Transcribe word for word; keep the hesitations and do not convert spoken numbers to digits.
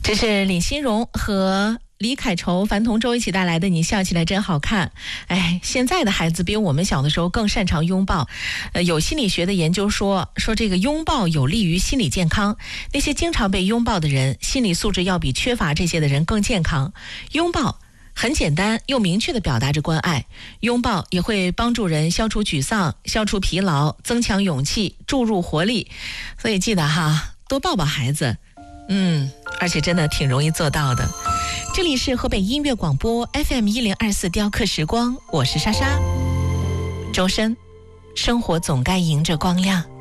这是李欣荣和李凯愁、樊同舟一起带来的《你笑起来真好看》。哎，现在的孩子比我们小的时候更擅长拥抱。呃，有心理学的研究说，说这个拥抱有利于心理健康。那些经常被拥抱的人，心理素质要比缺乏这些的人更健康。拥抱很简单又明确地表达着关爱，拥抱也会帮助人消除沮丧、消除疲劳、增强勇气、注入活力。所以记得哈，多抱抱孩子。嗯，而且真的挺容易做到的。这里是河北音乐广播 F M 一零二四雕刻时光，我是莎莎。周深，生活总该迎着光亮。